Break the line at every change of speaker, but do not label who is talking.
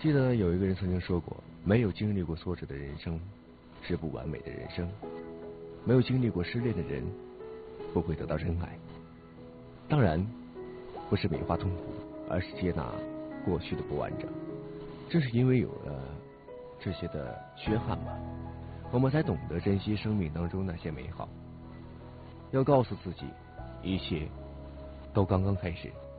记得有一个人曾经说过，没有经历过挫折的人生是不完美的人生，没有经历过失恋的人不会得到真爱。当然，不是美化痛苦，而是接纳过去的不完整。正是因为有了这些的缺憾吧，我们才懂得珍惜生命当中那些美好。要告诉自己，一切都刚刚开始。